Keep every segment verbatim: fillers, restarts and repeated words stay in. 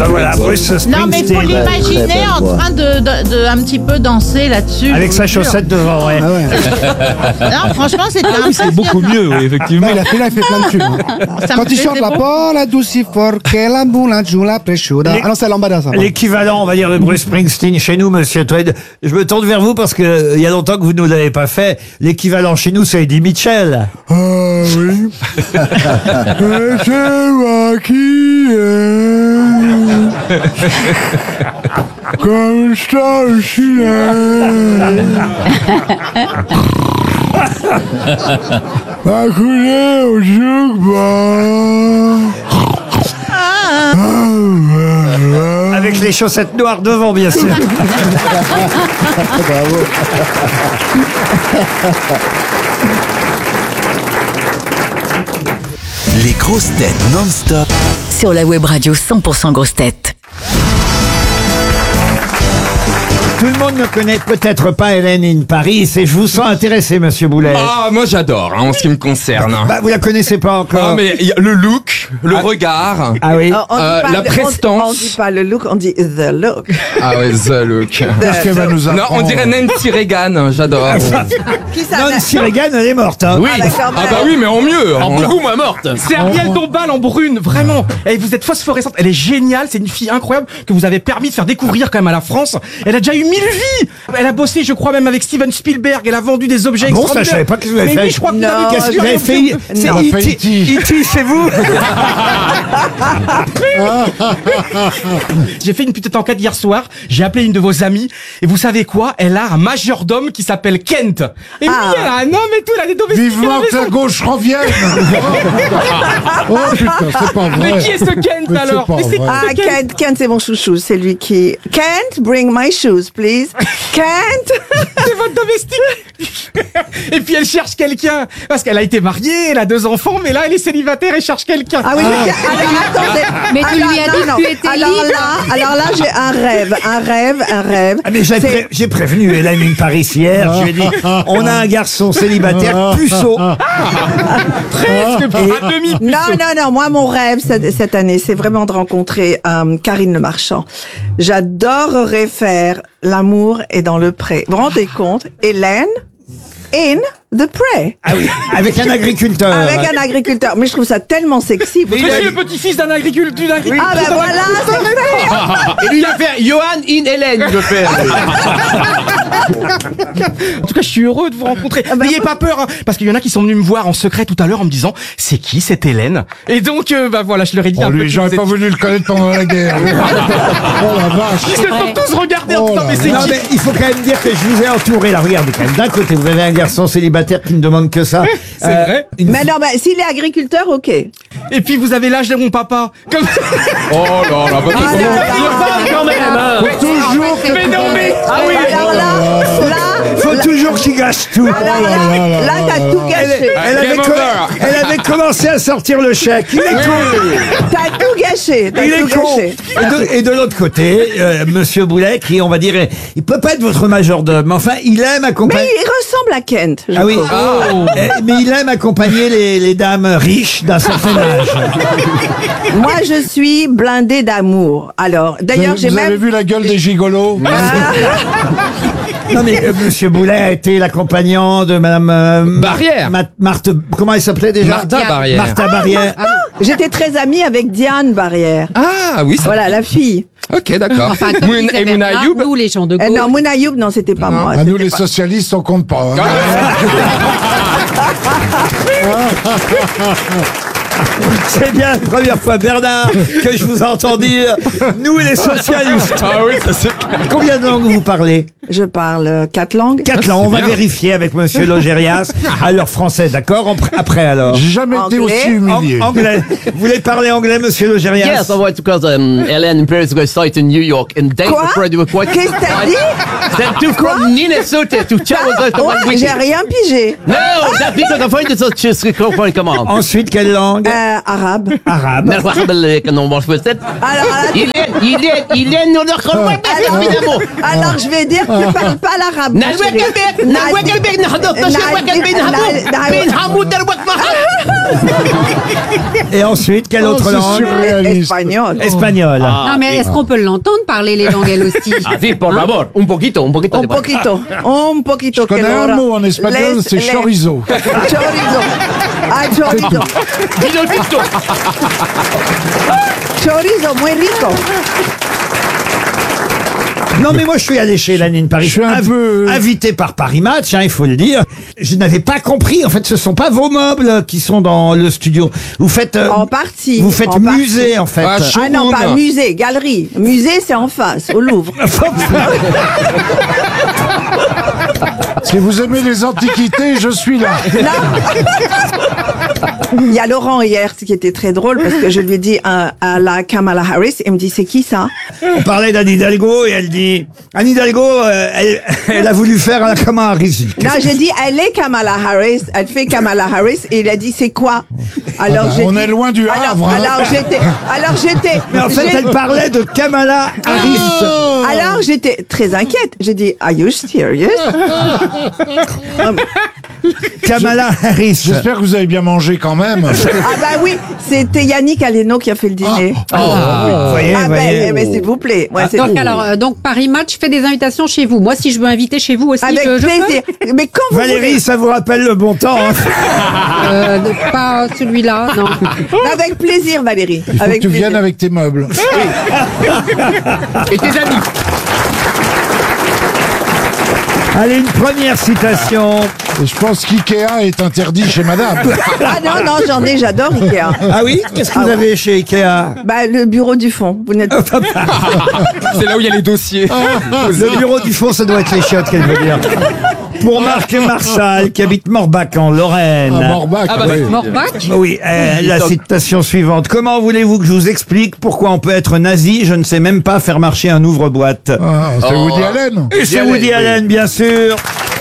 Ben voilà, Bruce Springsteen. Non, mais il faut l'imaginer en train de, de, de un petit peu danser là-dessus. Avec sa chaussette devant, ouais. Ah ouais. Non, franchement, c'était Ah oui, c'est beaucoup mieux, oui, effectivement. Non, il a fait là, il fait plein de tubes. Hein. Ça me Quand il chante plaisait la beaucoup. Paula Ducifor, que la boula giula presciuda. Les- Ah non, c'est Lambada, ça. L'équivalent, on va dire, de Bruce Springsteen chez nous, monsieur Tweed. Je me tourne vers vous parce que euh, il y a longtemps que vous ne l'avez pas fait. L'équivalent chez nous, c'est Eddie Mitchell. Ah oui. Et c'est moi qui aime. Comme ça au ciel. Ma coulée au jukebox. Avec les chaussettes noires devant, bien sûr. Bravo. Les grosses têtes non-stop Sur la web radio cent pour cent grosses têtes. Tout le monde ne connaît peut-être pas Hélène in Paris, et je vous sens intéressé, monsieur Boulet. Ah, moi j'adore, hein, en ce qui me concerne. Bah, vous la connaissez pas encore. Ah, mais il y a le look, le Ah. regard. Ah oui. On dit Euh, pas la le- prestance. On, on dit pas le look, on dit the look. Ah ouais, the look. Qu'est-ce qu'elle va nous Non, apprendre? on dirait Nancy Reagan, j'adore. Qui ça Nancy Reagan, elle est morte. Hein. Oui. Ah, d'accord, Ah bah oui, mais en mieux. En On- beaucoup moins morte. C'est Ariel Dombal en brune, vraiment. Et vous êtes phosphorescente. Elle est géniale. C'est une fille incroyable que vous avez permis de faire découvrir quand même à la France. Elle a déjà eu mille vies. Elle a bossé, je crois, même avec Steven Spielberg. Elle a vendu des objets Ah bon, ça, extraordinaires. je savais pas que vous avez Mais fait. oui, je crois que vous Non, avez Qu'est-ce que vous avez fait? C'est Non. E fait T. E T. E T, c'est vous? J'ai fait une petite enquête hier soir. J'ai appelé une de vos amies. Et vous savez quoi? Elle a un majordome qui s'appelle Kent. Et Ah. oui, elle a un homme et tout. Elle a des domestiques. Vivement à la que la maison. gauche revienne. Oh putain, c'est pas vrai. Mais qui est ce Kent Mais c'est alors? pas Mais c'est qui vrai. Ah, ce Kent? Kent, Kent, c'est mon chouchou, c'est lui qui. Kent, bring my shoes, please. Kent. C'est votre domestique. Et puis elle cherche quelqu'un parce qu'elle a été mariée, elle a deux enfants, mais là elle est célibataire et cherche quelqu'un. Ah oui, mais alors attendez. Mais tu Alors, lui as non, dit que non. tu étais alors libre. Là, alors là, j'ai un rêve, un rêve, un rêve. Ah, mais j'ai, C'est- pré- j'ai prévenu Hélène in Paris hier. Je lui ai dit, on a un garçon célibataire puceau. Presque pas un demi. Non, non, non, moi, mon rêve cette, cette année, c'est vraiment de rencontrer euh, Karine Le Marchand. J'adorerais faire L'amour est dans le pré. Vous vous rendez compte? Hélène in the pré. Ah oui, avec un agriculteur. Avec un agriculteur. Mais je trouve ça tellement sexy. Vous Mais trouvez- c'est le petit-fils d'un agriculteur. d'un agriculteur. Ah ben voilà, c'est fait. Et lui, il va faire Johan in Hélène, il veut faire. En tout cas, je suis heureux de vous rencontrer. bah, N'ayez pas peur, hein, parce qu'il y en a qui sont venus me voir en secret tout à l'heure en me disant c'est qui cette Hélène? Et donc, euh, bah voilà, je leur ai dit Oh, un peu. lui, qui j'aurais vous pas êtes- voulu le connaître pendant la guerre. Oh la vache. Ils se sont tous regardés en Oh disant là mais c'est Non, qui? mais il faut quand même dire que je vous ai entouré là. Regardez quand même. D'un côté, vous avez un garçon célibataire qui ne demande que ça. C'est vrai. une- Mais non, mais s'il est agriculteur, ok. Et puis vous avez l'âge de mon papa. Comme ça. Oh là là, bah, Ah, c'est- là, Quand même, hein. Toujours que Mais non, mais. Ah oui, alors là, là, Faut toujours qu'il gâche tout. alors là, là, t'as tout Elle, gâché. elle avait Game co- over. elle avait commencé à sortir le chèque. Il est con. T'as tout gâché. T'as Il est tout con. gâché. Et de, et de l'autre côté, euh, Monsieur Boulet, qui on va dire, il peut pas être votre majordome, mais enfin, il aime Mais accompagner. il ressemble à Kent. je Ah oui. trouve. Euh, mais il aime accompagner les, les dames riches d'un certain âge. Moi, je suis blindée d'amour. Alors, d'ailleurs, Vous j'ai avez même. vu la gueule des gigolos? Non mais euh, Monsieur Boulet a été l'accompagnant de Madame euh, Mar- Barrière. Ma- Marthe. Comment elle s'appelait déjà? Martha Barrière. Martha Barrière. J'étais très amie avec Diane Barrière. Ah oui, ça... Voilà, la fille. ok, d'accord. Enfin, comme Moon- disait et Mouna Bernard, Ayoub. nous, les gens de Eh gauche. non, Mouna Ayoub, non, c'était pas moi. À nous, c'était les pas- socialistes, on compte pas. hein. C'est bien la première fois, Bernard, que je vous entends dire nous les socialistes. Ah oui, ça c'est... Combien de langues vous parlez? Je parle euh, quatre langues. Quatre langues. On va vérifier avec Monsieur Logérias. Alors français, d'accord. En pr- Après alors. J'ai jamais été Anglais. aussi humilié. Ang- anglais. Vous voulez parler anglais, Monsieur Logérias? Yes, I went because um, Hélène in Paris was site in New York and date Quoi? before they were quite. Qu'est-ce que t'as dit? That to from Minnesota to Chicago to Oh, one j'ai weekend. rien pigé. No, that because I find it such a come on. Ensuite, quelle langue? Euh, arabe. Arabe. نرحب بال- كانوا مرفوضات. Alors, alors, إيلان إيلان إيلان ندخل وين alors, alors, je vais dire que tu parles pas l'arabe. ma نروك chérie. البيت نروك البيت نحضر تشوك البيت نحضر بين حمود دروك Et ensuite, quelle Oh, autre c'est langue surréaliste. Espagnol. Espagnol. Non, mais est-ce qu'on peut l'entendre parler les langues elle aussi? Ah si, por favor, un poquito, un poquito. Un de- poquito, un poquito. Je connais que un Laura- mot en espagnol, Les- c'est les- chorizo. Chorizo. Ah, chorizo. Dilo justo. Chorizo, muy rico. Non, mais moi, je suis allé chez Hélène Paris. Je suis un Inv- peu- invité par Paris Match, hein, il faut le dire. Je n'avais pas compris. En fait, ce sont pas vos meubles qui sont dans le studio. Vous faites, euh, En partie. vous faites en musée, en fait. Ah, je- Ah non, pas Showroom. musée, galerie. Musée, c'est en face, au Louvre. Si vous aimez les antiquités, je suis là. Il y a Laurent hier, ce qui était très drôle, parce que je lui ai dit à, à la Kamala Harris, il me dit, c'est qui ça? On parlait d'Anne Hidalgo et elle dit, Anne Hidalgo, euh, elle, elle a voulu faire un Kamala Harris. Non, j'ai dit, elle est Kamala Harris, elle fait Kamala Harris, et il a dit, c'est quoi? Alors j'ai On dit- est loin du alors, Havre. hein. alors j'étais, alors j'étais, Mais en fait, j'ai- elle parlait de Kamala Harris. alors j'étais très inquiète. J'ai dit, are you serious? Kamala Harris. J'espère que vous avez bien mangé quand même. Ah bah oui, c'était Yannick Aleno qui a fait le dîner. Vous voyez, Ah vous ben, voyez. mais s'il vous plaît. Ouais, c'est Donc alors, euh, donc Paris Match fait des invitations chez vous. Moi, si je veux inviter chez vous aussi, avec je, je plaisir. Mais quand vous Valérie, ça vous rappelle le bon temps, hein. peux. Euh, de- pas celui-là, non. voulez. Avec plaisir, Valérie. Il faut avec que tu plaisir. viennes avec tes meubles. Et tes amis. Allez, une première citation. Et je pense qu'Ikea est interdit chez madame. Ah non, non, j'en ai, j'adore Ikea. Ah oui? Qu'est-ce que vous avez chez Ikea? Bah, le bureau du fond. Vous n'êtes C'est là où il y a les dossiers. Le bureau du fond, ça doit être les chiottes, qu'elle veut dire. Pour Marc Marchal, qui habite Morbach, en Lorraine. À Morbach. Ah bah, oui. Morbach. Oui, euh, la citation suivante. Comment voulez-vous que je vous explique pourquoi on peut être nazi? Je ne sais même pas faire marcher un ouvre-boîte. Ah, c'est Oh. Woody Allen. Et c'est Woody Allen, bien sûr.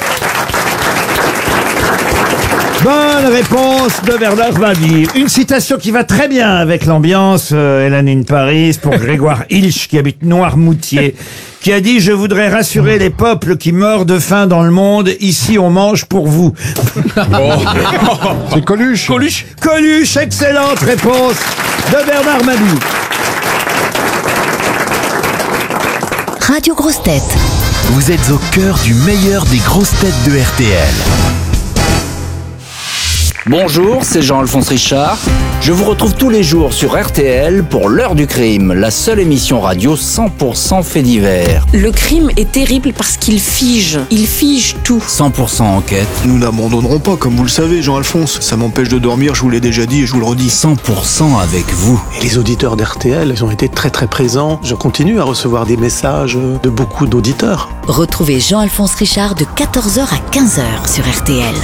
Bonne réponse de Bernard Mabille. Une citation qui va très bien avec l'ambiance, euh, Hélène in Paris, pour Grégoire Hilsch, qui habite Noirmoutier, qui a dit « Je voudrais rassurer les peuples qui meurent de faim dans le monde. Ici, on mange pour vous. C'est Coluche. Coluche. » Coluche, excellente réponse de Bernard Mabille. Radio Grosse Tête. Vous êtes au cœur du meilleur des grosses têtes de R T L. Bonjour, c'est Jean-Alphonse Richard. Je vous retrouve tous les jours sur R T L pour l'heure du crime, la seule émission radio cent pour cent fait divers. Le crime est terrible parce qu'il fige, il fige tout. cent pour cent enquête, Nous n'abandonnerons pas, comme vous le savez, Jean-Alphonse. Ça m'empêche de dormir, je vous l'ai déjà dit et je vous le redis. cent pour cent avec vous. Et les auditeurs d'R T L, ils ont été très très présents. Je continue à recevoir des messages de beaucoup d'auditeurs. Retrouvez Jean-Alphonse Richard de quatorze heures à quinze heures sur R T L.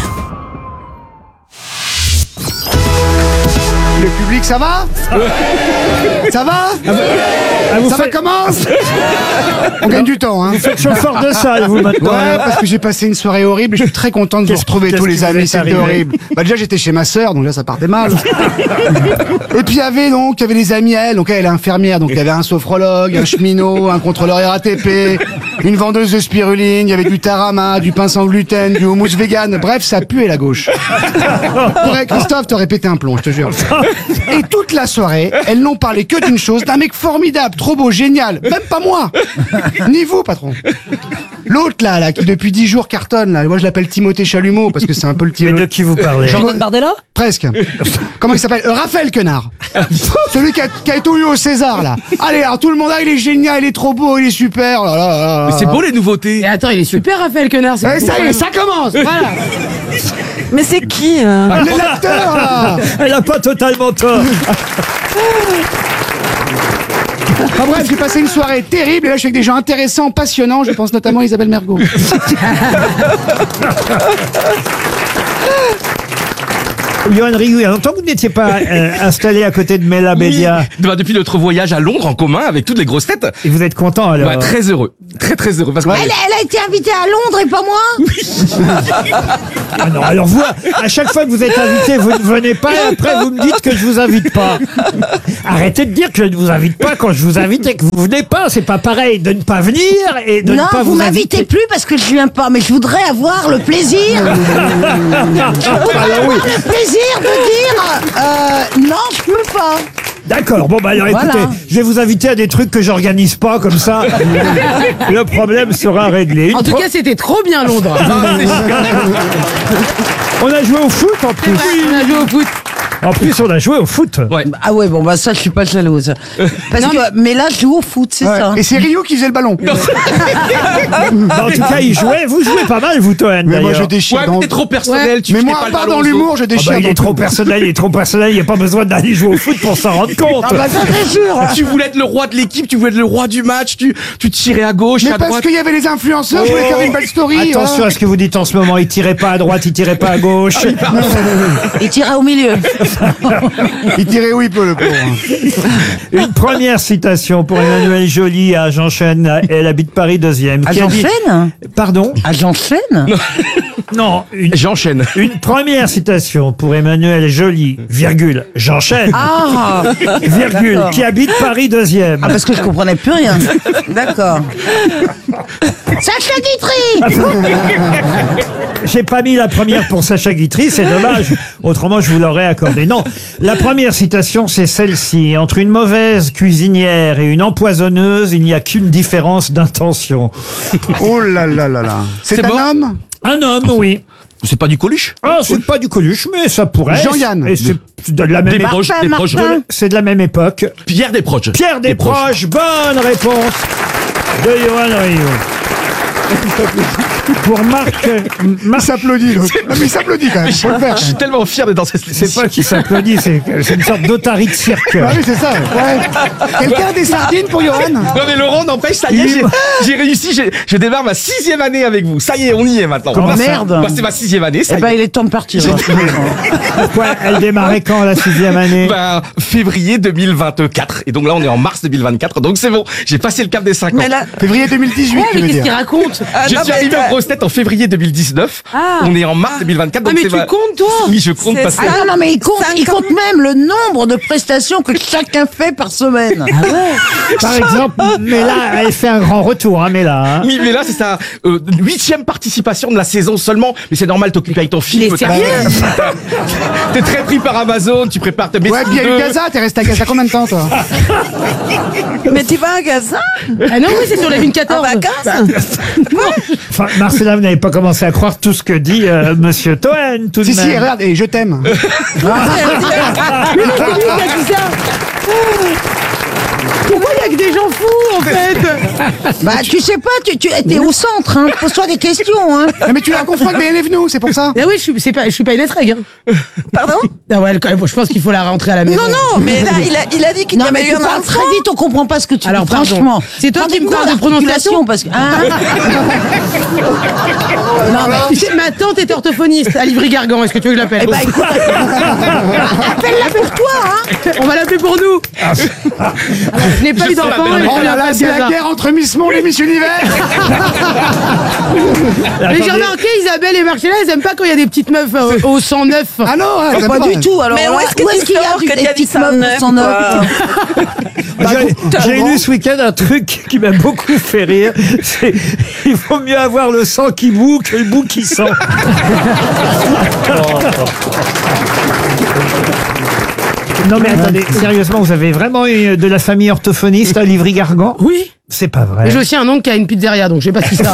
Le public, ça va? Ça va? Ah, vous Ça va faites- comment? On gagne du temps, hein? Vous faites chauffeur de salle, vous, maintenant. Ouais, parce que j'ai passé une soirée horrible et je suis très content de vous Qu'est-ce- retrouver qu'est-ce tous qui les vous amis, est c'était arrivé horrible. Bah déjà j'étais chez ma sœur, donc là ça partait mal. Et puis il y avait donc, il y avait les amis à elle, donc elle est infirmière, donc il y avait un sophrologue, un cheminot, un contrôleur R A T P, une vendeuse de spiruline, il y avait du tarama, du pain sans gluten, du houmous vegan, bref ça puait la gauche. Ouais, Christophe, t'aurais pété un plomb, je te jure. Et toute la soirée, elles n'ont parlé que d'une chose, d'un mec formidable, trop beau, génial, même pas moi, ni vous patron. L'autre là, là, qui depuis dix jours cartonne, là, moi je l'appelle Timothée Chalumeau parce que c'est un peu le Mais Timothée. de qui vous parlez? Jordan Bardella? Presque. Comment il s'appelle? Euh, Raphaël Quenard. Celui qui a, qui a tout eu au César, là. Allez, alors tout le monde, ah, il est génial, il est trop beau, il est super. Oh là là là là. Mais c'est beau les nouveautés. Et attends, il est super, Raphaël Quenard. Eh, ça y est, ça commence. Voilà. Mais c'est qui Ah, l'acteur, là. Elle a pas totalement tort. Enfin bref, j'ai passé une soirée terrible et là je suis avec des gens intéressants, passionnants. Je pense notamment à Isabelle Mergo. Johan Rioux, il y a longtemps que vous n'étiez pas euh, installé à côté de Mela Bédia. Oui. Bah, depuis notre voyage à Londres en commun avec toutes les grosses têtes. Et vous êtes content alors? Bah, très heureux. Très très heureux. Parce que Elle, elle a été invitée à Londres et pas moi. Ah non, alors vous, à chaque fois que vous êtes invité, vous ne venez pas et après vous me dites que je vous invite pas. Arrêtez de dire que je ne vous invite pas quand je vous invite et que vous venez pas. C'est pas pareil de ne pas venir et de non, ne pas vous vous m'invitez inviter. plus parce que je viens pas, mais je voudrais avoir le plaisir. je voudrais avoir le plaisir de dire euh, non, je peux pas. D'accord, bon bah alors Voilà. écoutez, je vais vous inviter à des trucs que j'organise pas, comme ça le problème sera réglé. Une En tout pro- cas, c'était trop bien Londres. On a joué au foot en plus. On a joué au foot. En plus, on a joué au foot. Ah ouais, bon bah ça, je suis pas jalouse. Parce Non, que, mais là, je joue au foot, c'est Ouais. ça. Et c'est Rio qui faisait le ballon. Bah, en tout cas, il jouait. Vous jouez pas mal, vous, Toen, Mais moi, d'ailleurs. je déchire. Ouais, dans- mais t'es trop personnel. Ouais. Tu Mais files moi, pas à le part ballon dans aux l'humour, autres. je Ah déchire. bah, il est dans trop tout. personnel, il est trop personnel, il n'y a pas besoin d'aller jouer au foot pour s'en rendre compte. Ah bah ça, c'est sûr. Tu voulais être le roi de l'équipe, tu voulais être le roi du match, tu, tu tirais à gauche, Mais à parce droite. qu'il y avait les influenceurs, je voulais faire une belle story. Attention hein. à ce que vous dites en ce moment. Il tirait pas à droite, il tirait pas à gauche. Il tirait au milieu. Il tirait où il peut, le pauvre. Une première citation pour Emmanuel Joly à J'enchaîne. Elle habite Paris deuxième. Ah, qui a dit- j'enchaîne Pardon? Ah, j'enchaîne. Non, une, J'enchaîne. une première citation pour Emmanuel Joly, virgule, j'enchaîne, Ah, virgule, d'accord. qui habite Paris deuxième. Ah, parce que je comprenais plus rien. D'accord. Sacha Guitry. J'ai pas mis la première pour Sacha Guitry, c'est dommage. Autrement, je vous l'aurais accordé. Non, la première citation, c'est celle-ci. Entre une mauvaise cuisinière et une empoisonneuse, il n'y a qu'une différence d'intention. Oh là là là là. C'est C'est un bon homme? Un homme, oui. C'est pas du Coluche? Ah, c'est pas du Coluche, mais ça pourrait. Jean-Yann. Et c'est de la même Des époque. proches, des proches. Martin. C'est de la même époque. Pierre Desproges. Pierre Des proches. Desproges, bonne réponse de Johan Rioux. Pour Marc, Il Marc s'applaudit, l'autre. Non, mais il s'applaudit quand même. Faut le faire. Je suis tellement fier d'être dans cette c'est pas qui s'applaudit, c'est c'est une sorte d'otarie de cirque. Ah oui, c'est ça. Ouais. Quelqu'un a des sardines pour Johan? Non mais Laurent, n'empêche, ça y est, j'ai- j'ai réussi, j'ai- je démarre ma sixième année avec vous. Ça y est, on y est maintenant. Comment Bah, ça Merde. bah, c'est ma sixième année, ça Eh y ben, est. il est temps de partir. Pourquoi elle démarrait quand la sixième année? Bah, février deux mille vingt-quatre. Et donc là, on est en mars deux mille vingt-quatre. Donc c'est bon, j'ai passé le cap des cinq ans. Mais là, Février deux mille dix-huit, Ouais, tu mais veux qu'est-ce qu'il dire. raconte? ah, Je non, suis mais arrivé t'as- aux grosses têtes en février deux mille dix-neuf. Ah. On est en mars deux mille vingt-quatre. Ah, Donc mais c'est tu ma- comptes, toi? Oui, je compte C'est parce que... ça. Ah non, non, mais il compte, Cinq il ans. compte même le nombre de prestations que chacun fait par semaine. Par exemple, mais là, elle fait un grand retour, hein, mais là. Hein. Oui, mais là, c'est sa euh, huitième participation de la saison seulement. Mais c'est normal, t'occupes avec ton film. Il est t'as- sérieux T'es très pris par Amazon, tu prépares tes Ouais, puis il y a eu Gaza, t'es resté à Gaza combien de temps, toi? Mais tu vas à Gaza? Ah non, oui, c'est sur les lignes En quatorze. vacances? Enfin, Marcella, vous n'avez pas commencé à croire tout ce que dit euh, Monsieur Toen, tout de Si, même. si, regarde, et je t'aime. Mais c'est lui qui a dit ça. Pourquoi il y a que des gens fous, en fait? Bah, tu sais pas, tu, tu es au centre, hein. Pose-toi des questions, hein. Non, mais tu la confonds avec B L F nous, c'est pour ça. Ah oui, je suis, c'est pas, je suis pas une estrègue, hein. Pardon? Ah ouais, quand même, je pense qu'il faut la rentrer à la maison. Non, non, mais là, il a, il a dit qu'il y Non, avait mais eu tu un parles enfant. très vite, on comprend pas ce que tu Alors, dis, pardon. franchement. C'est toi qui me Prends parles de des cours prononciation d'articulation, parce que... Hein Non, mais tu sais, ma tante est orthophoniste à Livry-Gargan. Est-ce que tu veux que je l'appelle? Eh ben, écoute, appelle-la pour toi, hein. On va l'appeler pour nous. Je n'ai pas eu d'enfant. l'appelle. et je Oh là l'appelle là, c'est la Gaza. guerre entre Miss Monde et Miss Univers. Mais j'ai Attendez. remarqué, Isabelle et Marcella, elles aiment pas quand il y a des petites meufs euh, au cent neuf. Ah non, ouais, t'aimes Pas du tout, alors Mais là, où est-ce que où tu est-ce qu'il y a sors du- que des t'as dit petites cent meufs neuf, au cent neuf? J'ai- J'ai lu ce week-end un truc qui m'a beaucoup fait rire. C'est il vaut mieux avoir le sang qui bout que le bout qui sent. Non mais attendez, sérieusement, vous avez vraiment eu de la famille orthophoniste à Livry-Gargan? Oui. C'est pas vrai. Mais j'ai aussi un oncle qui a une pizzeria, donc je sais pas si ça.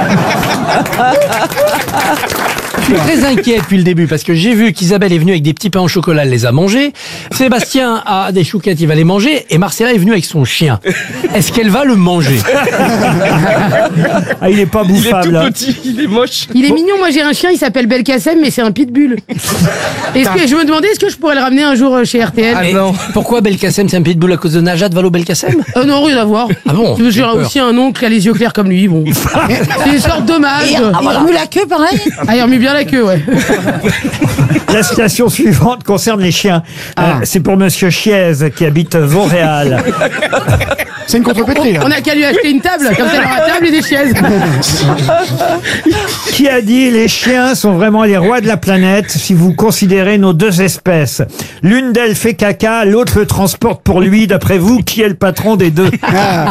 Je suis très inquiet depuis le début parce que j'ai vu qu'Isabelle est venue avec des petits pains au chocolat, elle les a mangés. Sébastien a des chouquettes, il va les manger. Et Marcella est venue avec son chien. Est-ce qu'elle va le manger? Ah, il est pas Il est bouffable. tout hein. petit, il est moche. Il est mignon, moi j'ai un chien, il s'appelle Belkacem, mais c'est un pitbull. Est-ce que je me demandais, est-ce que je pourrais le ramener un jour euh, chez R T L? Ah Mais non. pourquoi Belkacem? C'est un pitbull à cause de Najat Vallaud-Belkacem? Euh, non, rien à voir. Ah bon? J'ai J'ai peur. aussi un oncle qui a les yeux clairs comme lui, bon. C'est une sorte d'hommage. Et il remue la queue, pareil. Ah, il remue bien bien la queue, ouais. La citation suivante concerne les chiens. Euh, c'est pour Monsieur Chiez qui habite Vauréal. C'est une contrepétrie, là. On a qu'à lui acheter une table, comme ça il aura table et des chaises. Qui a dit les chiens sont vraiment les rois de la planète si vous considérez nos deux espèces. L'une d'elles fait caca, l'autre le transporte pour lui. D'après vous, qui est le patron des deux?